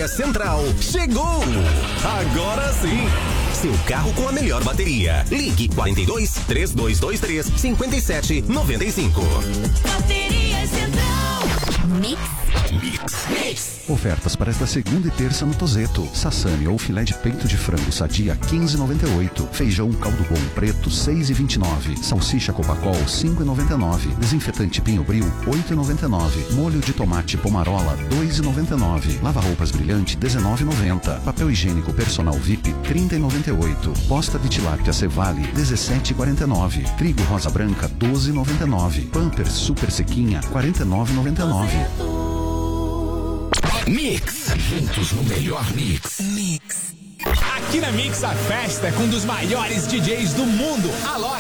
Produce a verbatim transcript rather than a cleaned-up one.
Bateria Central chegou! Agora sim! Seu carro com a melhor bateria. Ligue quarenta e dois, três dois dois três, cinco sete nove cinco. Bateria Central. Mix. Mix. Mix. Ofertas para esta segunda e terça no Tozeto. Sassami ou filé de peito de frango sadia quinze e noventa e oito. Feijão caldo bom preto seis e vinte e nove. Salsicha Copacol cinco e noventa e nove. Desinfetante Pinho Bril oito e noventa e nove. Molho de tomate Pomarola dois e noventa e nove. Lava roupas brilhante dezenove e noventa. Papel higiênico personal V I P trinta e noventa e oito. Posta de tilápia Cevale dezessete e quarenta e nove. Trigo rosa branca doze e noventa e nove. Pampers super sequinha quarenta e nove e noventa e nove. Mix. Juntos no melhor mix. Mix. Aqui na Mix a festa é com um dos maiores D Js do mundo. Alô.